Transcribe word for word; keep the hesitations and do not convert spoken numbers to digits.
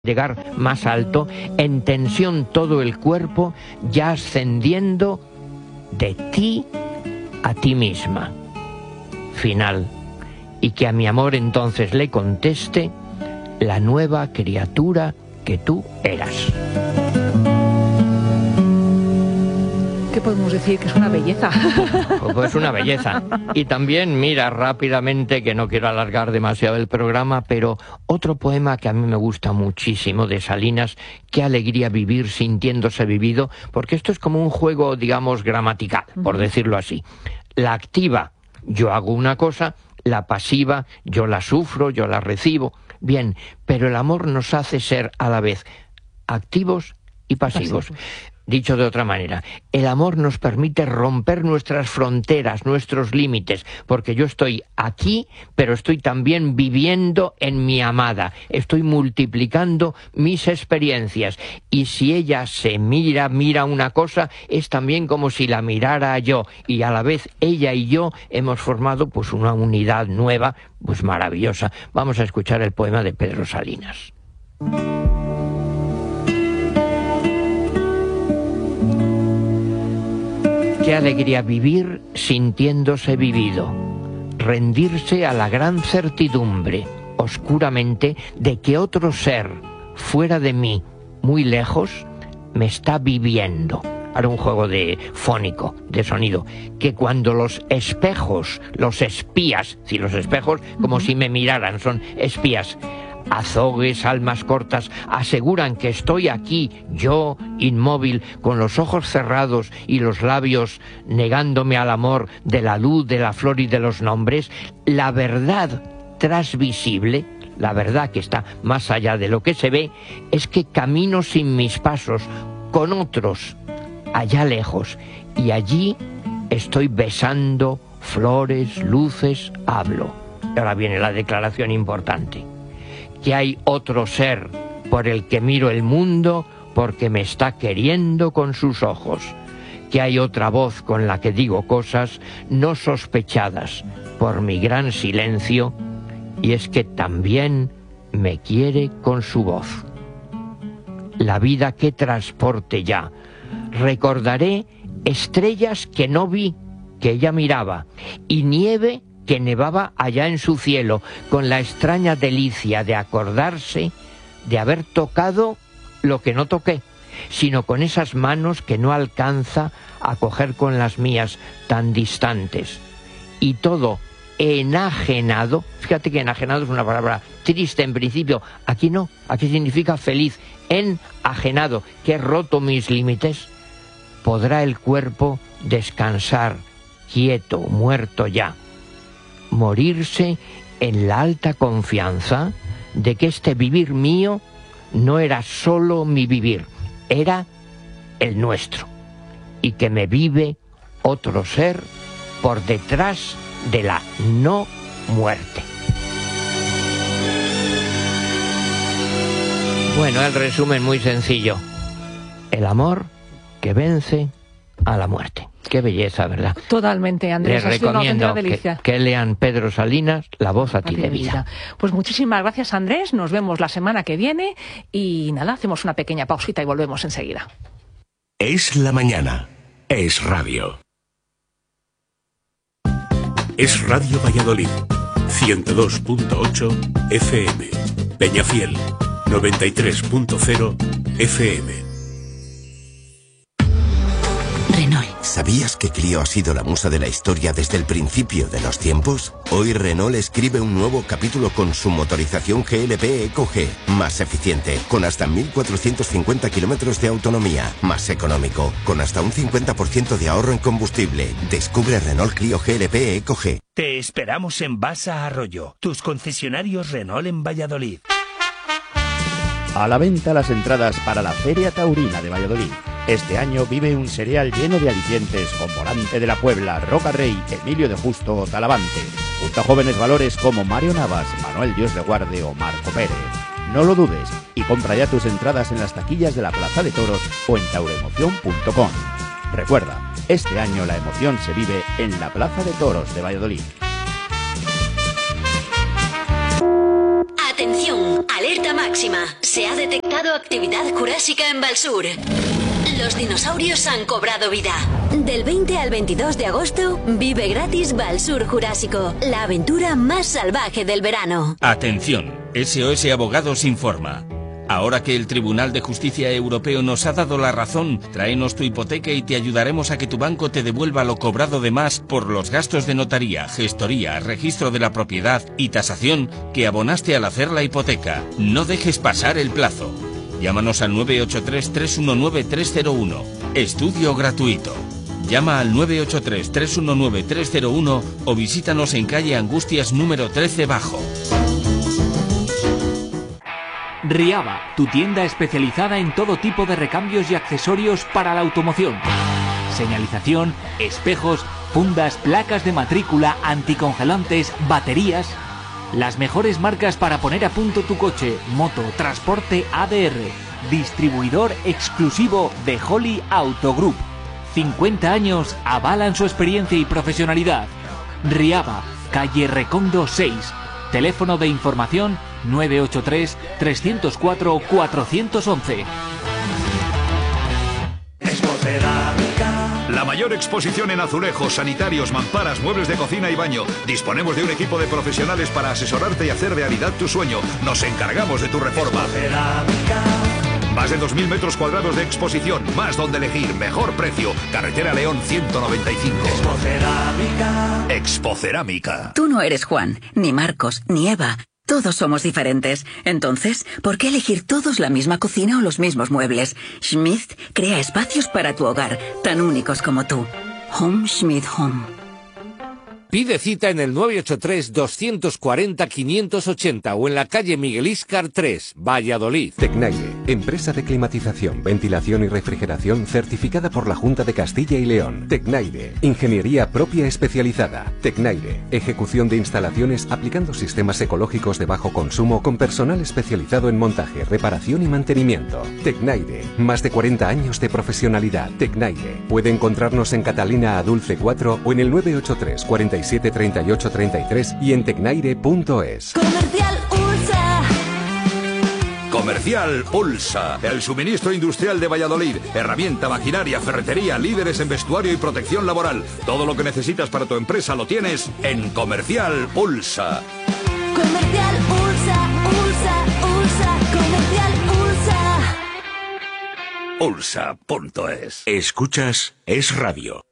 llegar más alto, en tensión todo el cuerpo, ya ascendiendo de ti a ti misma. Final. Y que a mi amor entonces le conteste la nueva criatura que tú eras. ¿Qué podemos decir? Que es una belleza. Pues una belleza. Y también, mira, rápidamente, que no quiero alargar demasiado el programa, pero otro poema que a mí me gusta muchísimo de Salinas, Qué alegría vivir sintiéndose vivido, porque esto es como un juego, digamos, gramatical, por decirlo así. La activa, yo hago una cosa, la pasiva, yo la sufro, yo la recibo. Bien, pero el amor nos hace ser a la vez activos y pasivos. Pasivos. Dicho de otra manera, el amor nos permite romper nuestras fronteras, nuestros límites, porque yo estoy aquí, pero estoy también viviendo en mi amada, estoy multiplicando mis experiencias, y si ella se mira, mira una cosa, es también como si la mirara yo, y a la vez ella y yo hemos formado pues una unidad nueva, pues maravillosa. Vamos a escuchar el poema de Pedro Salinas. Qué alegría vivir sintiéndose vivido, rendirse a la gran certidumbre, oscuramente, de que otro ser, fuera de mí, muy lejos, me está viviendo. Ahora un juego de fónico, de sonido, que cuando los espejos, los espías, si los espejos, como si me miraran, son espías, azogues, almas cortas, aseguran que estoy aquí, yo, inmóvil, con los ojos cerrados y los labios negándome al amor de la luz, de la flor y de los nombres, la verdad transvisible, la verdad que está más allá de lo que se ve, es que camino sin mis pasos, con otros, allá lejos, y allí estoy besando flores, luces, hablo. Y ahora viene la declaración importante. Que hay otro ser por el que miro el mundo porque me está queriendo con sus ojos, que hay otra voz con la que digo cosas no sospechadas por mi gran silencio, y es que también me quiere con su voz. La vida que transporte ya, recordaré estrellas que no vi, que ella miraba, y nieve que nevaba allá en su cielo, con la extraña delicia de acordarse de haber tocado lo que no toqué, sino con esas manos que no alcanza a coger con las mías tan distantes. Y todo enajenado, fíjate que enajenado es una palabra triste en principio, aquí no, aquí significa feliz, enajenado, que he roto mis límites, podrá el cuerpo descansar, quieto, muerto ya, morirse en la alta confianza de que este vivir mío no era solo mi vivir, era el nuestro, y que me vive otro ser por detrás de la no muerte. Bueno, el resumen muy sencillo. El amor que vence a la muerte. Qué belleza, ¿verdad? Totalmente, Andrés. Les recomiendo que, que lean Pedro Salinas, La voz a ti de vida. Pues muchísimas gracias, Andrés. Nos vemos la semana que viene y nada, hacemos una pequeña pausita y volvemos enseguida. Es la mañana. Es radio. Es Radio Valladolid. ciento dos punto ocho F M. Peñafiel. noventa y tres punto cero F M. ¿Sabías que Clio ha sido la musa de la historia desde el principio de los tiempos? Hoy Renault escribe un nuevo capítulo con su motorización G L P Eco G, más eficiente, con hasta mil cuatrocientos cincuenta kilómetros de autonomía, más económico, con hasta un cincuenta por ciento de ahorro en combustible. Descubre Renault Clio G L P Eco G. Te esperamos en Basa Arroyo, tus concesionarios Renault en Valladolid. A la venta las entradas para la Feria Taurina de Valladolid. Este año vive un serial lleno de alicientes con Volante de la Puebla, Roca Rey, Emilio de Justo o Talavante, junto a jóvenes valores como Mario Navas, Manuel Dios de Guarde o Marco Pérez. No lo dudes y compra ya tus entradas en las taquillas de la Plaza de Toros o en tauremoción punto com. Recuerda, este año la emoción se vive en la Plaza de Toros de Valladolid. Atención, alerta. Alerta máxima. Se ha detectado actividad jurásica en Valsur. Los dinosaurios han cobrado vida. Del veinte al veintidós de agosto, vive gratis Valsur Jurásico, la aventura más salvaje del verano. Atención, S O S Abogados informa. Ahora que el Tribunal de Justicia Europeo nos ha dado la razón, tráenos tu hipoteca y te ayudaremos a que tu banco te devuelva lo cobrado de más por los gastos de notaría, gestoría, registro de la propiedad y tasación que abonaste al hacer la hipoteca. No dejes pasar el plazo. Llámanos al nueve ocho tres, tres uno nueve, tres cero uno. Estudio gratuito. Llama al nueve ocho tres, tres uno nueve, tres cero uno o visítanos en calle Angustias número trece Bajo. Riaba, tu tienda especializada en todo tipo de recambios y accesorios para la automoción. Señalización, espejos, fundas, placas de matrícula, anticongelantes, baterías. Las mejores marcas para poner a punto tu coche, moto, transporte A D R. Distribuidor exclusivo de Holly Auto Group. cincuenta años avalan su experiencia y profesionalidad. Riaba, calle Recondo seis. Teléfono de información nueve ocho tres, tres cero cuatro, cuatro uno uno. La mayor exposición en azulejos, sanitarios, mamparas, muebles de cocina y baño. Disponemos de un equipo de profesionales para asesorarte y hacer realidad tu sueño. Nos encargamos de tu reforma. Más de dos mil metros cuadrados de exposición, más donde elegir, mejor precio. Carretera León ciento noventa y cinco. Expocerámica. Expocerámica. Tú no eres Juan, ni Marcos, ni Eva. Todos somos diferentes. Entonces, ¿por qué elegir todos la misma cocina o los mismos muebles? Schmidt crea espacios para tu hogar, tan únicos como tú. Home Schmidt Home. Pide cita en el nueve ocho tres, dos cuatro cero, cinco ocho cero o en la calle Miguel Íscar tres, Valladolid. Tecnaire, empresa de climatización, ventilación y refrigeración certificada por la Junta de Castilla y León. Tecnaire, ingeniería propia especializada. Tecnaire, ejecución de instalaciones aplicando sistemas ecológicos de bajo consumo con personal especializado en montaje, reparación y mantenimiento. Tecnaire, más de cuarenta años de profesionalidad. Tecnaire, puede encontrarnos en Catalina Adulce cuatro o en el nueve ocho tres, cuarenta y siete, treinta y ocho, treinta y tres y en tecnaire punto es. Comercial Ulsa. Comercial Ulsa, el suministro industrial de Valladolid. Herramienta, maquinaria, ferretería, líderes en vestuario y protección laboral. Todo lo que necesitas para tu empresa lo tienes en Comercial Ulsa. Comercial Ulsa, Ulsa, Ulsa, Comercial Ulsa. Ulsa punto es. Escuchas Es Radio.